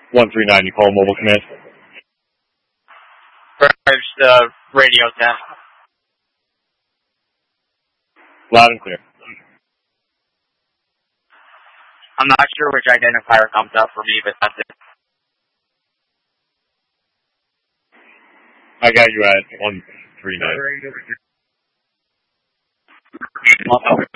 139, you call mobile command. First, the radio test. Loud and clear. I'm not sure which identifier comes up for me, but that's it. I got you at 139.